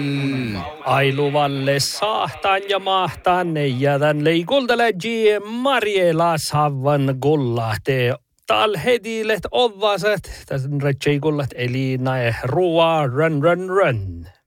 Ailuvalle saahtaan ja mahtaan ne jätän leikultele Mariela Savan gullahte. Tal hedilet ovaset. Tässä on reitseigullat eli nae ruoa run.